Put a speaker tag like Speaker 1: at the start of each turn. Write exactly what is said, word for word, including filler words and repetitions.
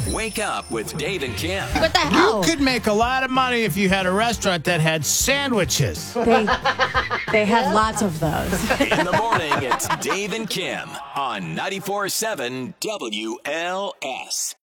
Speaker 1: Wake up with Dave and Kim.
Speaker 2: What the hell?
Speaker 3: You could make a lot of money if you had a restaurant that had sandwiches.
Speaker 4: They, they had lots of those.
Speaker 1: In the morning, it's Dave and Kim on ninety-four point seven W L S.